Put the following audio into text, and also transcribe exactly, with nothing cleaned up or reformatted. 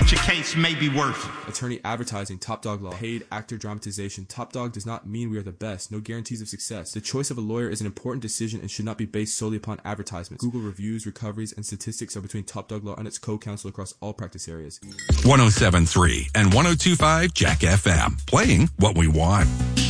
what your case may be worth. Attorney advertising, Top Dog Law. Paid actor dramatization. Top Dog does not mean we are the best. No guarantees of success. The choice of a lawyer is an important decision and should not be based solely upon advertisements. Google reviews, recoveries, and statistics are between Top Dog Law and its co-counsel across all practice areas. one oh seven point three and one oh two point five Jack F M. Playing what we want.